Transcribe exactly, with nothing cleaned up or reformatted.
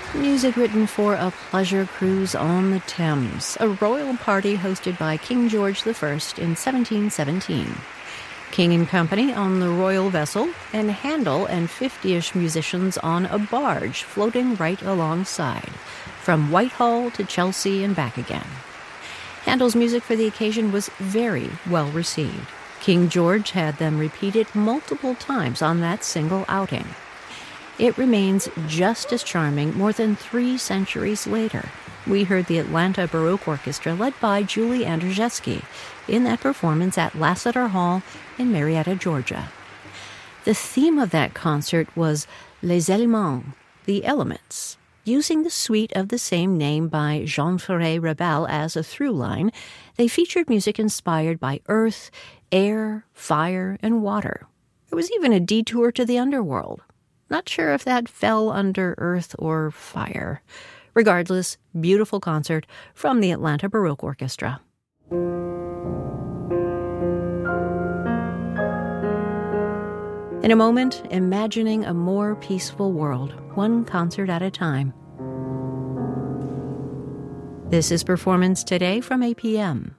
Music written for a pleasure cruise on the Thames, a royal party hosted by King George the First in seventeen seventeen. King and company on the royal vessel, and Handel and fifty-ish musicians on a barge floating right alongside, from Whitehall to Chelsea and back again. Handel's music for the occasion was very well received. King George had them repeated multiple times on that single outing. It remains just as charming more than three centuries later. We heard the Atlanta Baroque Orchestra led by Julie Andrzejewski in that performance at Lassiter Hall in Marietta, Georgia. The theme of that concert was Les Éléments, the elements. Using the suite of the same name by Jean Ferré Ravel as a through line, they featured music inspired by earth, air, fire, and water. There was even a detour to the underworld. Not sure if that fell under earth or fire. Regardless, beautiful concert from the Atlanta Baroque Orchestra. In a moment, imagining a more peaceful world, one concert at a time. This is Performance Today from A P M.